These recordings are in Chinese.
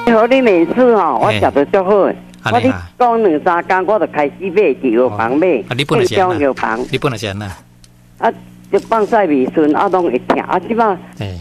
好你面试吼，我食得足好。我你讲2-3天，我就开始买药房买。 你本来是安药房， 你本来是安呐？ 啊，就放晒味顺，啊，拢会疼。啊，即摆食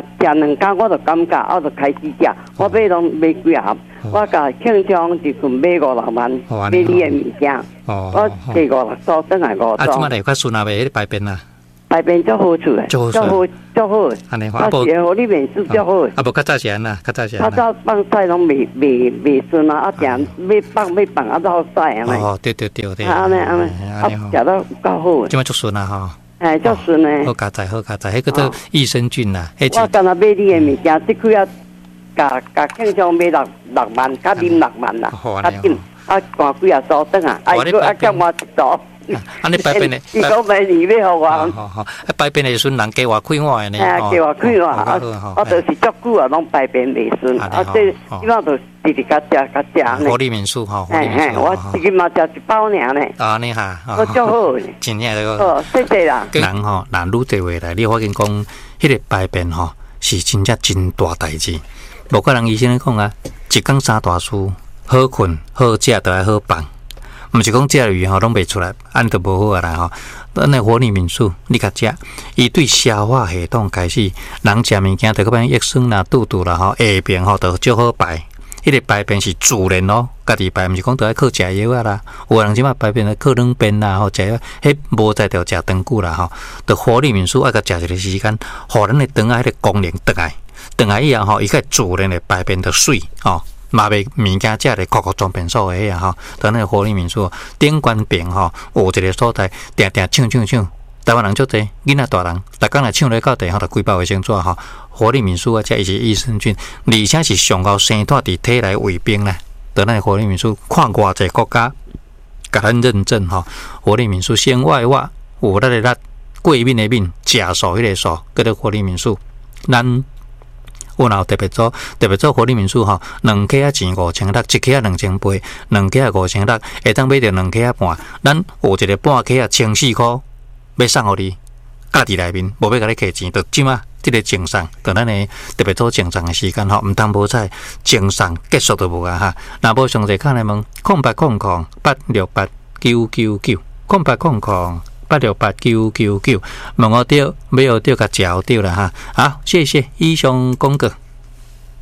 2天，我就感觉，我就开始食。我买拢买几盒，我甲庆昌一份买5-6万，买你的物件。我加5-6组，等下5组。 啊，即摆来较顺啊，袂迄排便啊。 排便足好处诶，足好。 安尼， 我是互你面试足好。 啊，无较早是安呐，较早是安。 较早放晒拢未顺啊，啊，定要放啊，都好晒安尼。 哦，对。 安尼，啊，食到够好。 即摆足顺啊吼。 哎，足顺诶。 好加载，迄个做益生菌啦。 我干那买你诶物件，即区啊，甲庆昌买6万，甲啉6万啦。较紧，啊，换几啊组等啊，啊，叫我一组。 安尼排便的， 伊讲明年要互我。 好，排便的时阵人加我开我的呢。 加我开我，我就是足久啊，拢排便未顺，啊，即摆就直甲食呢。 活力民宿吼， 我一日嘛食1包尔呢。 啊，你哈， 我足好。 真正个。 哦，谢谢啦。 人吼，人愈地话来，你发现讲，迄个排便吼是真正真大代志。无个人医生咧讲啊，一天3大事：好困、好食，就爱好放。毋是讲食鱼吼拢袂出来，安都无好啊啦吼。咱的活力民宿，你甲食，伊对消化系统开始，人食物件，就个变益生啦、肚肚啦吼，下便吼就足好排。迄个排便是自然咯，家己排，毋是讲都爱靠食药啊啦。有人即马排便咧靠软便啦，吼食药，迄无在着食长久啦吼。着活力民宿爱甲食一个时间，互咱的肠啊迄个功能转来以后吼，伊个自然的排便着水吼。嘛袂物件食咧，correct装便所诶啊吼，当那个活力民宿顶关边吼，有一个所在，定唱，台湾人足济，囡仔大人，逐工来唱咧到地吼，就规包卫生纸吼。活力民宿啊，遮伊是益生菌，而且是上高生态伫体内卫兵啦。当那个活力民宿，看偌济国家甲咱认证吼，活力民宿先外有咱的咱过敏的敏，食素迄个素，叫做活力民宿，咱。我若有特别做活力民宿吼，2克啊钱5,600，1克啊2800，2克啊5,600，会当买着2克啊半。咱有一个半克啊1,400块，要送互你，家己内面无要甲你客钱，就即马即个赠送，就咱的特别做赠送的时间吼，毋通无彩，赠送结束就无啊哈。若无详细看来问，0800-868-999，0800-868-999，问我对，没有对，甲食对啦哈。好，谢谢以上广告。